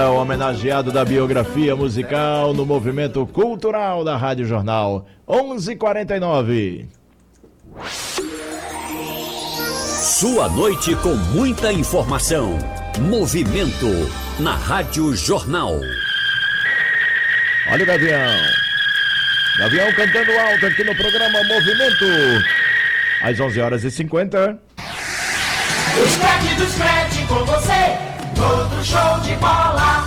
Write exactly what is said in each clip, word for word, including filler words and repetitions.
É o homenageado da biografia musical no movimento cultural da Rádio Jornal. onze e quarenta e nove. Sua noite com muita informação. Movimento na Rádio Jornal. Olha o Gavião. Gavião cantando alto aqui no programa Movimento. Às onze horas e cinquenta. Os craques dos craques com você. Todo show de bola.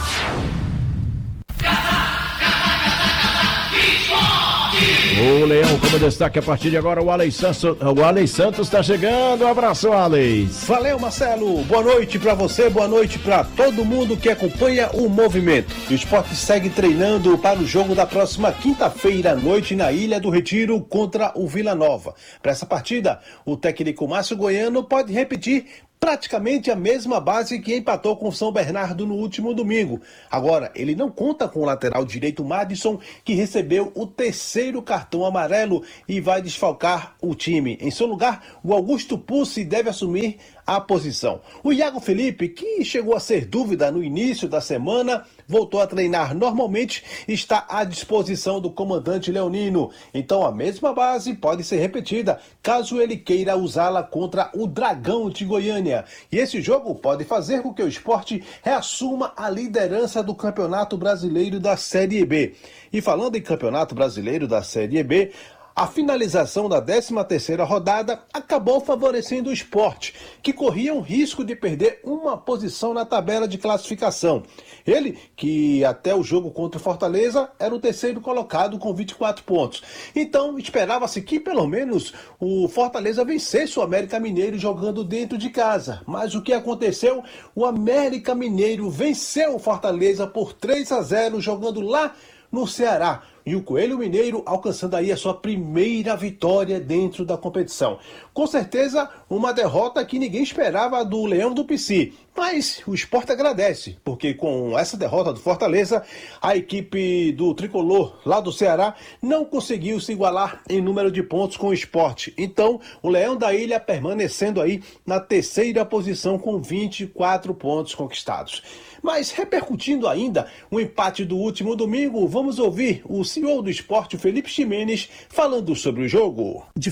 O Leão como destaque a partir de agora, o Alex Santos, o Alex Santos está chegando. Um abraço, Alex. Valeu, Marcelo. Boa noite para você, boa noite para todo mundo que acompanha o movimento. O Sport segue treinando para o jogo da próxima quinta-feira à noite na Ilha do Retiro contra o Vila Nova. Para essa partida, o técnico Márcio Goiano pode repetir praticamente a mesma base que empatou com o São Bernardo no último domingo. Agora, ele não conta com o lateral direito Madison, que recebeu o terceiro cartão amarelo e vai desfalcar o time. Em seu lugar, o Augusto Pucci deve assumir a posição. O Iago Felipe, que chegou a ser dúvida no início da semana, voltou a treinar normalmente e está à disposição do comandante leonino. Então a mesma base pode ser repetida, caso ele queira usá-la contra o Dragão de Goiânia. E esse jogo pode fazer com que o Sport reassuma a liderança do Campeonato Brasileiro da Série B. E falando em Campeonato Brasileiro da Série B, a finalização da décima terceira rodada acabou favorecendo o Sport, que corria um risco de perder uma posição na tabela de classificação. Ele, que até o jogo contra o Fortaleza, era o terceiro colocado com vinte e quatro pontos. Então, esperava-se que pelo menos o Fortaleza vencesse o América Mineiro jogando dentro de casa. Mas o que aconteceu? O América Mineiro venceu o Fortaleza por três a zero jogando lá no Ceará. E o Coelho Mineiro alcançando aí a sua primeira vitória dentro da competição. Com certeza, uma derrota que ninguém esperava do Leão do Pici. Mas o Sport agradece, porque com essa derrota do Fortaleza, a equipe do Tricolor lá do Ceará não conseguiu se igualar em número de pontos com o Sport. Então, o Leão da Ilha permanecendo aí na terceira posição com vinte e quatro pontos conquistados. Mas repercutindo ainda o empate do último domingo, vamos ouvir o C E O do Sport, Felipe Ximenes, falando sobre o jogo. De